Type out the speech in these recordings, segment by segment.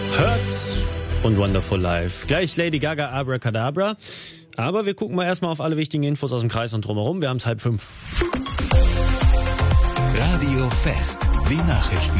Hurts und Wonderful Life. Gleich Lady Gaga, Abracadabra. Aber wir gucken mal erstmal auf alle wichtigen Infos aus dem Kreis und drumherum. Wir haben es 4:30. Radio Fest, die Nachrichten.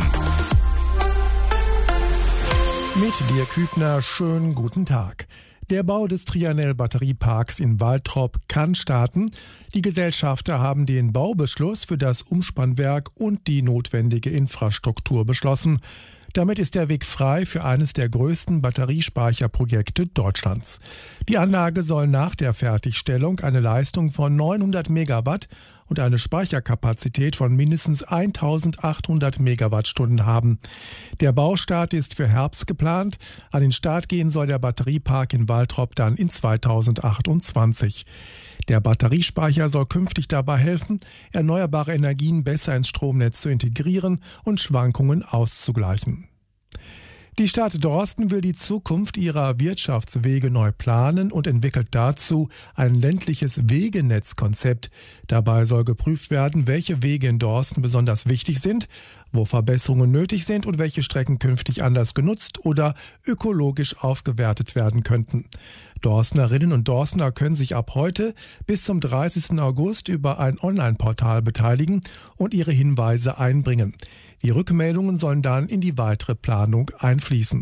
Mit Dirk Hübner, schönen guten Tag. Der Bau des Trianel-Batterieparks in Waltrop kann starten. Die Gesellschafter haben den Baubeschluss für das Umspannwerk und die notwendige Infrastruktur beschlossen. Damit ist der Weg frei für eines der größten Batteriespeicherprojekte Deutschlands. Die Anlage soll nach der Fertigstellung eine Leistung von 900 Megawatt und eine Speicherkapazität von mindestens 1800 Megawattstunden haben. Der Baustart ist für Herbst geplant. An den Start gehen soll der Batteriepark in Waltrop dann in 2028. Der Batteriespeicher soll künftig dabei helfen, erneuerbare Energien besser ins Stromnetz zu integrieren und Schwankungen auszugleichen. Die Stadt Dorsten will die Zukunft ihrer Wirtschaftswege neu planen und entwickelt dazu ein ländliches Wegenetzkonzept. Dabei soll geprüft werden, welche Wege in Dorsten besonders wichtig sind, wo Verbesserungen nötig sind und welche Strecken künftig anders genutzt oder ökologisch aufgewertet werden könnten. Dorstnerinnen und Dorstner können sich ab heute bis zum 30. August über ein Online-Portal beteiligen und ihre Hinweise einbringen. Die Rückmeldungen sollen dann in die weitere Planung einfließen.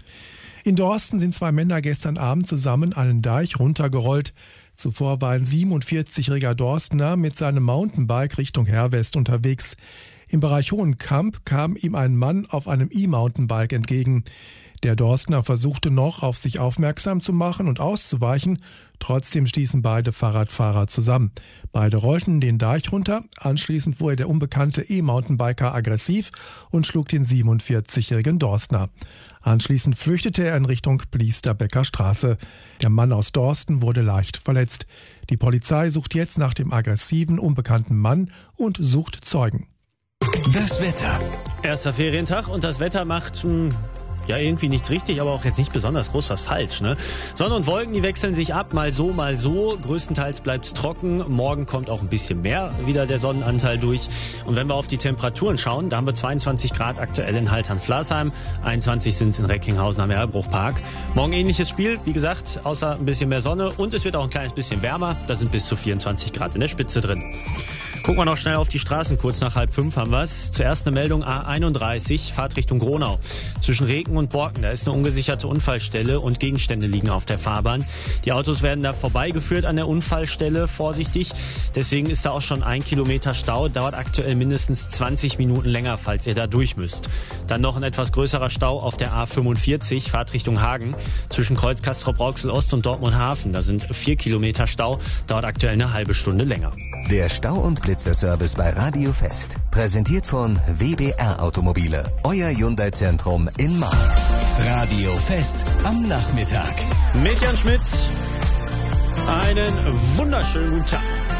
In Dorsten sind 2 Männer gestern Abend zusammen einen Deich runtergerollt. Zuvor war ein 47-jähriger Dorstener mit seinem Mountainbike Richtung Herwest unterwegs. Im Bereich Hohenkamp kam ihm ein Mann auf einem E-Mountainbike entgegen. Der Dorstener versuchte noch, auf sich aufmerksam zu machen und auszuweichen. Trotzdem stießen beide Fahrradfahrer zusammen. Beide rollten den Deich runter. Anschließend wurde der unbekannte E-Mountainbiker aggressiv und schlug den 47-jährigen Dorstener. Anschließend flüchtete er in Richtung Bliesterbecker Straße. Der Mann aus Dorsten wurde leicht verletzt. Die Polizei sucht jetzt nach dem aggressiven, unbekannten Mann und sucht Zeugen. Das Wetter. Erster Ferientag und das Wetter macht irgendwie nichts richtig, aber auch jetzt nicht besonders groß was falsch, ne? Sonne und Wolken, die wechseln sich ab, mal so, mal so. Größtenteils bleibt's trocken. Morgen kommt auch ein bisschen mehr wieder der Sonnenanteil durch. Und wenn wir auf die Temperaturen schauen, da haben wir 22 Grad aktuell in Haltern-Flasheim, 21 sind's in Recklinghausen am Erlbruchpark. Morgen ähnliches Spiel, wie gesagt, außer ein bisschen mehr Sonne und es wird auch ein kleines bisschen wärmer. Da sind bis zu 24 Grad in der Spitze drin. Gucken wir noch schnell auf die Straßen. Kurz nach 4:30 haben wir's. Zuerst eine Meldung A31, Fahrt Richtung Gronau. Zwischen Reken und Borken, da ist eine ungesicherte Unfallstelle und Gegenstände liegen auf der Fahrbahn. Die Autos werden da vorbeigeführt an der Unfallstelle, vorsichtig. Deswegen ist da auch schon 1 Kilometer Stau. Dauert aktuell mindestens 20 Minuten länger, falls ihr da durch müsst. Dann noch ein etwas größerer Stau auf der A45, Fahrt Richtung Hagen. Zwischen Kreuz Castrop-Rauxel Ost und Dortmund Hafen. Da sind 4 Kilometer Stau. Dauert aktuell eine halbe Stunde länger. Der Stau- und Blitzerservice bei Radio Fest. Präsentiert von WBR Automobile. Euer Hyundai-Zentrum in Mark. Radio Fest am Nachmittag. Mit Jan Schmidt. Einen wunderschönen guten Tag.